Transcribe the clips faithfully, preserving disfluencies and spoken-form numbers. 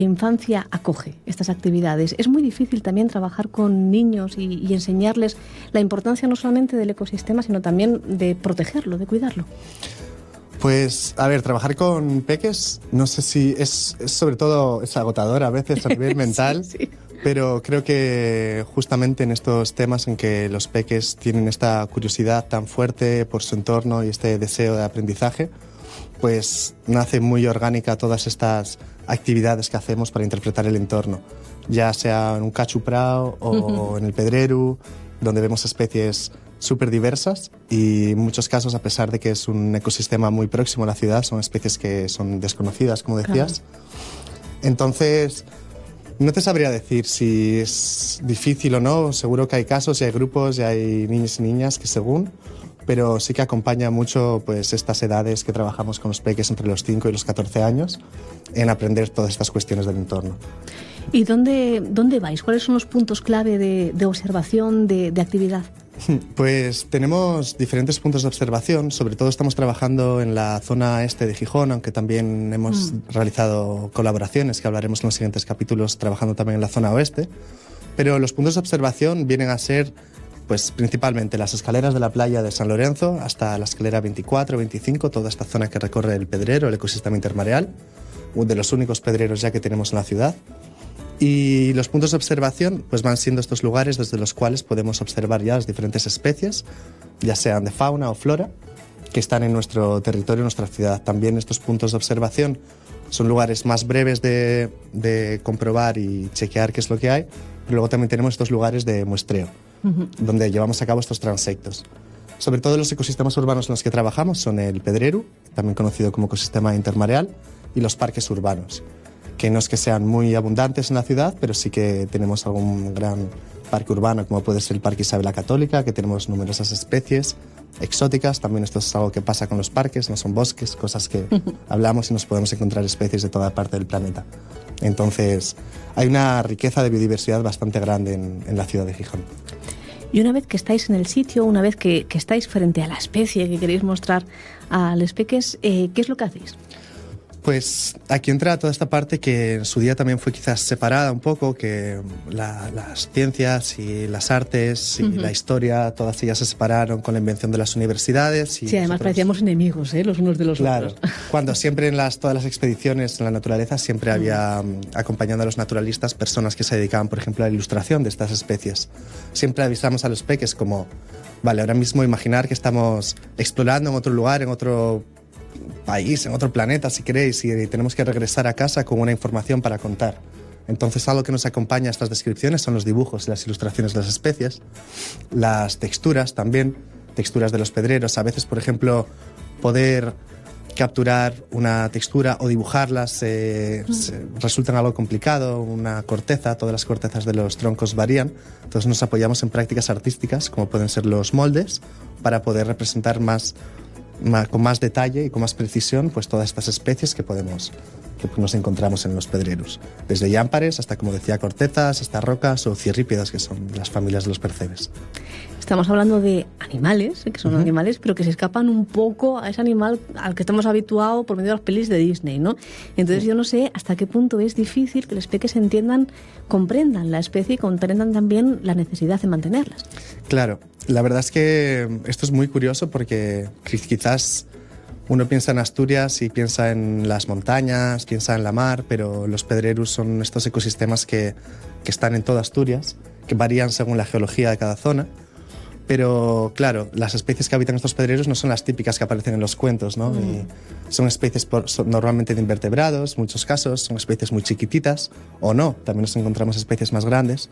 infancia acoge estas actividades? Es muy difícil también trabajar con niños y, y enseñarles la importancia no solamente del ecosistema, sino también de protegerlo, de cuidarlo. Pues, a ver, trabajar con peques, no sé si es, es sobre todo, es agotador a veces a nivel mental, sí, sí. Pero creo que justamente en estos temas en que los peques tienen esta curiosidad tan fuerte por su entorno y este deseo de aprendizaje, pues nace muy orgánica todas estas actividades que hacemos para interpretar el entorno, ya sea en un cachuprao o uh-huh. en el Pedreru, donde vemos especies súper diversas y en muchos casos, a pesar de que es un ecosistema muy próximo a la ciudad, son especies que son desconocidas, como decías. Claro. Entonces, no te sabría decir si es difícil o no, seguro que hay casos y hay grupos y hay niños y niñas que según, pero sí que acompaña mucho pues estas edades que trabajamos con los peques entre los cinco y los catorce años en aprender todas estas cuestiones del entorno. ¿Y dónde, dónde vais? ¿Cuáles son los puntos clave de, de observación, de, de actividad? Pues tenemos diferentes puntos de observación, sobre todo estamos trabajando en la zona este de Gijón, aunque también hemos mm. realizado colaboraciones que hablaremos en los siguientes capítulos, trabajando también en la zona oeste, pero los puntos de observación vienen a ser pues principalmente las escaleras de la playa de San Lorenzo hasta la escalera veinticuatro, veinticinco, toda esta zona que recorre el Pedrero, el ecosistema intermareal, uno de los únicos pedreros ya que tenemos en la ciudad. Y los puntos de observación pues van siendo estos lugares desde los cuales podemos observar ya las diferentes especies, ya sean de fauna o flora, que están en nuestro territorio, en nuestra ciudad. También estos puntos de observación son lugares más breves de, de comprobar y chequear qué es lo que hay, pero luego también tenemos estos lugares de muestreo, uh-huh. donde llevamos a cabo estos transectos. Sobre todo los ecosistemas urbanos en los que trabajamos son el Pedreru, también conocido como ecosistema intermareal, y los parques urbanos, que no es que sean muy abundantes en la ciudad, pero sí que tenemos algún gran parque urbano, como puede ser el Parque Isabel la Católica, que tenemos numerosas especies exóticas. También esto es algo que pasa con los parques, no son bosques, cosas que hablamos y nos podemos encontrar especies de toda parte del planeta. Entonces, hay una riqueza de biodiversidad bastante grande en, en la ciudad de Gijón. Y una vez que estáis en el sitio, una vez que, que estáis frente a la especie que queréis mostrar a los peques, eh, ¿qué es lo que hacéis? Pues aquí entra toda esta parte que en su día también fue quizás separada un poco, que la, las ciencias y las artes y uh-huh. la historia, todas ellas se separaron con la invención de las universidades. Y sí, además nosotros parecíamos enemigos, ¿eh? Los unos de los claro, otros. Cuando siempre en las, todas las expediciones en la naturaleza siempre había, acompañando a los naturalistas, personas que se dedicaban, por ejemplo, a la ilustración de estas especies. Siempre avisamos a los peques como, vale, ahora mismo imaginar que estamos explorando en otro lugar, en otro país, en otro planeta, si queréis, y tenemos que regresar a casa con una información para contar. Entonces, algo que nos acompaña a estas descripciones son los dibujos y las ilustraciones de las especies, las texturas también, texturas de los pedreros. A veces, por ejemplo, poder capturar una textura o dibujarlas eh, mm. resulta algo complicado, una corteza, todas las cortezas de los troncos varían, entonces nos apoyamos en prácticas artísticas, como pueden ser los moldes, para poder representar más con más detalle y con más precisión pues todas estas especies que podemos que nos encontramos en los pedreros, desde llámpares hasta, como decía, cortezas, hasta rocas o cirrípidas, que son las familias de los percebes. Estamos hablando de animales, que son uh-huh. animales, pero que se escapan un poco a ese animal al que estamos habituados por medio de las pelis de Disney, ¿no? Entonces uh-huh. yo no sé hasta qué punto es difícil que los peques entiendan, comprendan la especie y comprendan también la necesidad de mantenerlas. Claro, la verdad es que esto es muy curioso porque quizás uno piensa en Asturias y piensa en las montañas, piensa en la mar, pero los pedrerus son estos ecosistemas que, que están en toda Asturias, que varían según la geología de cada zona. Pero, claro, las especies que habitan estos pedreros no son las típicas que aparecen en los cuentos, ¿no? Mm. Y son especies por, son normalmente de invertebrados, en muchos casos, son especies muy chiquititas, o no, también nos encontramos especies más grandes.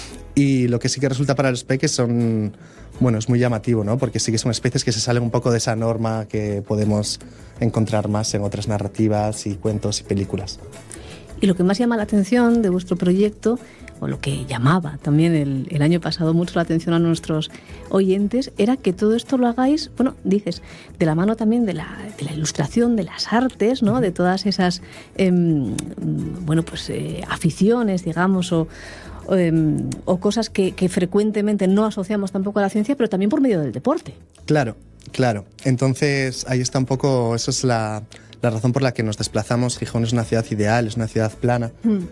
Y lo que sí que resulta para los peques son, bueno, es muy llamativo, ¿no? Porque sí que son especies que se salen un poco de esa norma que podemos encontrar más en otras narrativas y cuentos y películas. Y lo que más llama la atención de vuestro proyecto, o lo que llamaba también el, el año pasado mucho la atención a nuestros oyentes, era que todo esto lo hagáis, bueno, dices, de la mano también de la, de la ilustración, de las artes, ¿no? De todas esas, eh, bueno, pues eh, aficiones, digamos, o, o, eh, o cosas que, que frecuentemente no asociamos tampoco a la ciencia, pero también por medio del deporte. Claro, claro. Entonces, ahí está un poco, eso es la... la razón por la que nos desplazamos. Gijón es una ciudad ideal, es una ciudad plana. Mm.